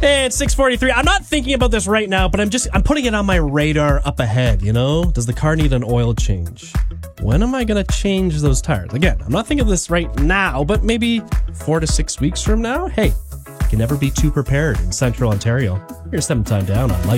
Hey, it's 6:43. I'm not thinking about this right now, but I'm putting it on my radar up ahead, you know? Does the car need an oil change? When am I going to change those tires? Again, I'm not thinking of this right now, but maybe 4 to 6 weeks from now? Hey, you can never be too prepared in Central Ontario. Here's 7 Time Down on Life.